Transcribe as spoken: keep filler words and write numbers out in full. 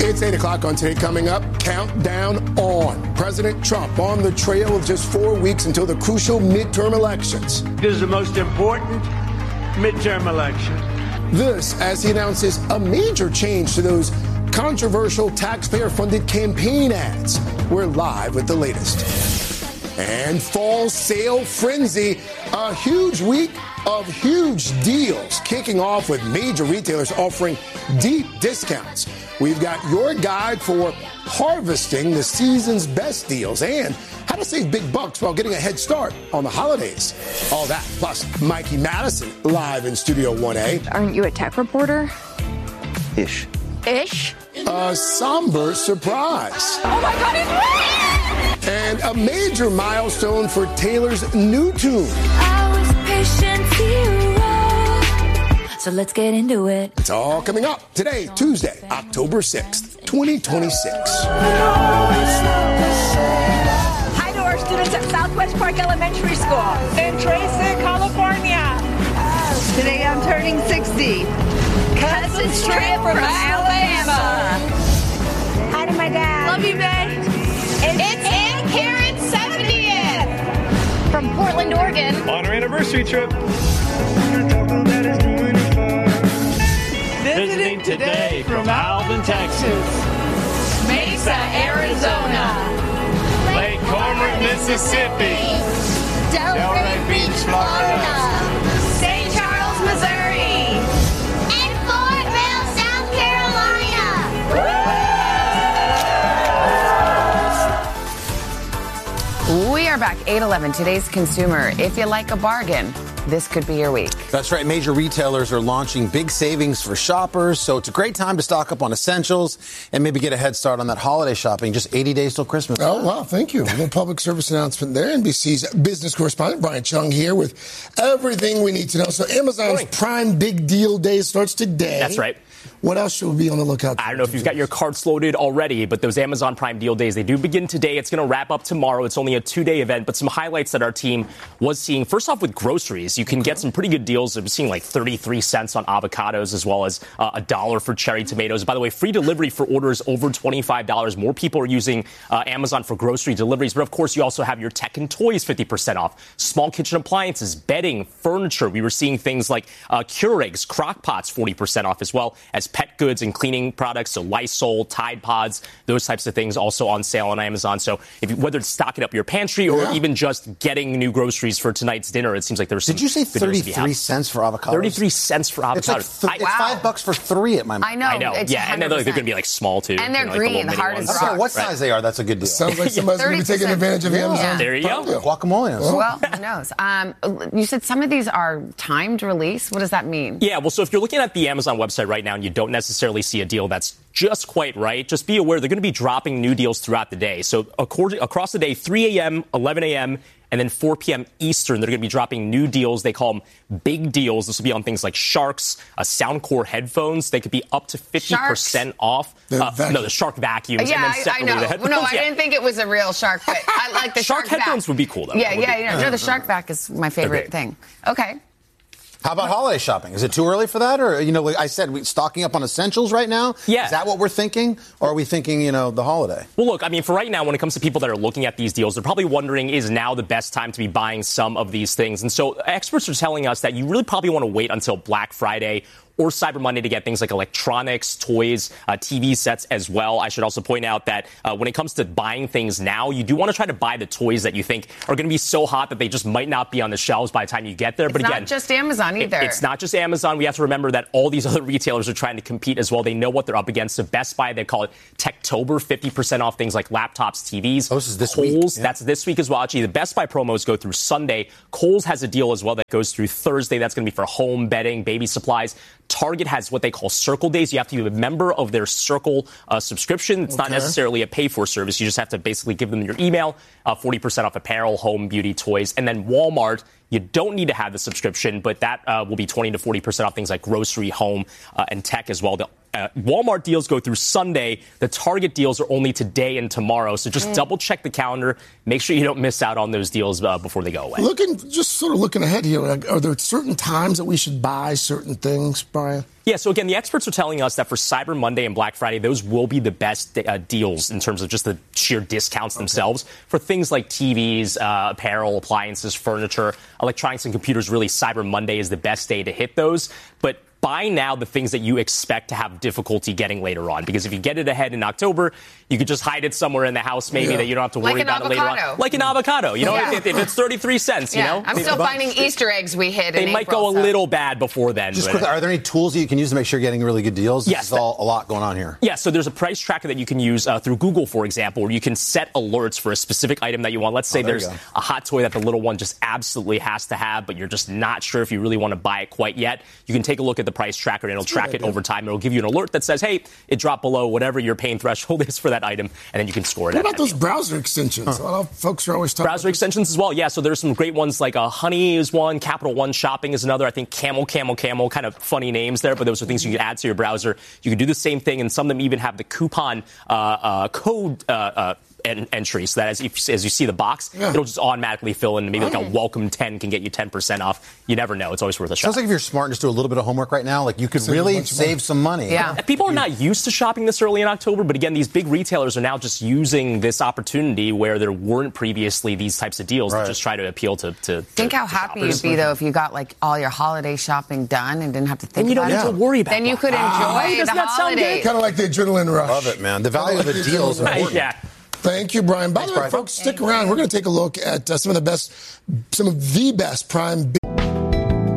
It's eight o'clock on Today. Coming up, countdown on. President Trump on the trail of just four weeks until the crucial midterm elections. This is the most important midterm election. This as he announces a major change to those controversial taxpayer-funded campaign ads. We're live with the latest. And fall sale frenzy. A huge week of huge deals, kicking off with major retailers offering deep discounts. We've got your guide for harvesting the season's best deals and how to save big bucks while getting a head start on the holidays. All that, plus Mikey Madison live in Studio one A. Aren't you a tech reporter? Ish. Ish? A somber surprise. Oh my God, he's right! And a major milestone for Taylor's new tune. I was patient zero, so let's get into it. It's all coming up today, Tuesday, October sixth, twenty twenty-six. Hi to our students at Southwest Park Elementary School in Tracy, California. Today I'm turning sixty. Cousin Strip from Alabama. Hi to my dad. Love you, babe. It's Aunt Karen's seventieth from Portland, Oregon. On our anniversary trip. Visiting today from Alvin, Texas. Mesa, Arizona. Lake Cormorant, Mississippi. Delray Beach, Florida. Saint Charles, Missouri. And Fort Mill, South Carolina. We are back, eight eleven, today's consumer. If you like a bargain, this could be your week. That's right. Major retailers are launching big savings for shoppers, so it's a great time to stock up on essentials and maybe get a head start on that holiday shopping. Just eighty days till Christmas. Oh, wow. Thank you. A little public service announcement there. N B C's business correspondent Brian Chung here with everything we need to know. So Amazon's Prime Big Deal Day starts today. That's right. What else should we be on the lookout for? I don't know if you've got your carts loaded already, but those Amazon Prime Deal Days, they do begin today. It's going to wrap up tomorrow. It's only a two-day event, but some highlights that our team was seeing. First off, with groceries, you can get some pretty good deals. I'm seeing like thirty-three cents on avocados as well as uh, a dollar for cherry tomatoes. By the way, free delivery for orders over twenty-five dollars. More people are using uh, Amazon for grocery deliveries. But, of course, you also have your tech and toys fifty percent off. Small kitchen appliances, bedding, furniture. We were seeing things like uh, Keurigs, crock pots, forty percent off, as well as pet goods and cleaning products, so Lysol, Tide Pods, those types of things also on sale on Amazon. So if you, whether it's stocking up your pantry or yeah. even just getting new groceries for tonight's dinner, it seems like there's some. Did you say thirty-three cents for avocados? thirty-three cents for avocados. It's, like th- it's wow. five bucks for three at my I know. I know. It's yeah, and they're, they're going to be like small too. And they're you know, like green, the little hard mini as ones. I don't know what Right. size they are. That's a good deal. Sounds like somebody's going to be taking advantage of Amazon. Yeah. There you go. Yeah. Guacamole. Well, who knows? Um, you said some of these are timed release. What does that mean? Yeah, well, so if you're looking at the Amazon website right now and you don't necessarily see a deal that's just quite right, just be aware they're going to be dropping new deals throughout the day. So according, across the day, three a.m., eleven a.m., and then four p.m. Eastern, they're going to be dropping new deals. They call them big deals. This will be on things like Sharks, uh, Soundcore headphones. They could be up to fifty percent Sharks? off. The Uh, no, the Shark vacuums. Yeah, and then I, I separately know. the headphones. No, I yeah. didn't think it was a real shark, but I like the Shark shark headphones back. would be cool, though. Yeah, That would yeah, be- yeah. No, the shark back is my favorite Okay. thing. Okay. How about holiday shopping? Is it too early for that? Or, you know, like I said, we stocking up on essentials right now? Yeah. Is that what we're thinking? Or are we thinking, you know, the holiday? Well, look, I mean, for right now, when it comes to people that are looking at these deals, they're probably wondering, is now the best time to be buying some of these things? And so experts are telling us that you really probably want to wait until Black Friday or Cyber Monday to get things like electronics, toys, uh, T V sets as well. I should also point out that uh, when it comes to buying things now, you do want to try to buy the toys that you think are going to be so hot that they just might not be on the shelves by the time you get there. It's but not again, just Amazon either. It, it's not just Amazon. We have to remember that all these other retailers are trying to compete as well. They know what they're up against. So Best Buy, they call it Techtober, fifty percent off things like laptops, T Vs. Oh, this is this Kohl's, week. Yeah. That's this week as well. Actually, the Best Buy promos go through Sunday. Kohl's has a deal as well that goes through Thursday. That's going to be for home, bedding, baby supplies. Target has what they call Circle Days. You have to be a member of their Circle uh, subscription. It's okay. Not necessarily a pay-for service. You just have to basically give them your email, uh, forty percent off apparel, home, beauty, toys. And then Walmart, you don't need to have the subscription, but that uh, will be twenty to forty percent off things like grocery, home, uh, and tech as well. The uh, Walmart deals go through Sunday. The Target deals are only today and tomorrow. So just mm. double check the calendar. Make sure you don't miss out on those deals uh, before they go away. Looking, just sort of looking ahead here, are there certain times that we should buy certain things, Brian? Yeah, so again, the experts are telling us that for Cyber Monday and Black Friday, those will be the best uh, deals in terms of just the sheer discounts okay. themselves. For things like T Vs, uh, apparel, appliances, furniture, electronics, and computers, really Cyber Monday is the best day to hit those. But buy now the things that you expect to have difficulty getting later on. Because if you get it ahead in October, you could just hide it somewhere in the house maybe yeah. that you don't have to worry like about avocado. it later on. Like an avocado. You know, yeah. if, if it's thirty-three cents, yeah. you know. I'm still finding Easter eggs we hid They in might April, go a so. little bad before then. Just but, quickly, are there any tools that you can use to make sure you're getting really good deals? This yes. is all a lot going on here. Yeah, so there's a price tracker that you can use uh, through Google, for example, where you can set alerts for a specific item that you want. Let's say oh, there there's a hot toy that the little one just absolutely has to have, but you're just not sure if you really want to buy it quite yet. You can take a look at the price tracker, and it'll That's track it idea. over time. It'll give you an alert that says, hey, it dropped below whatever your pain threshold is for that item, and then you can score it. What about those browser extensions? Huh. A lot of folks are always talking browser about extensions as well. Yeah, so there's some great ones like uh, Honey is one, Capital One Shopping is another. I think Camel, Camel, Camel, kind of funny names there, but those are things you can add to your browser. You can do the same thing, and some of them even have the coupon uh, uh, code uh, uh, en- entry, so that as, if, as you see the box, yeah. it'll just automatically fill in. Maybe like a welcome ten can get you ten percent off. You never know. It's always worth a shot. Sounds like if you're smart and just do a little bit of homework right now, like you could save really save some money. Yeah. People are not used to shopping this early in October, but again, these big retailers are now just using this opportunity where there weren't previously these types of deals right. to just try to appeal to. to think to, how to happy shoppers. you'd be though if you got like all your holiday shopping done and didn't have to think and you about don't it. need to worry about. Then you could enjoy ah, the holidays. Kind of like the adrenaline rush. Love it, man. The value of the deal is important. Yeah. Thank you, Brian. By Thanks, the way, Brian. folks, stick around. We're going to take a look at uh, some of the best, some of the best Prime.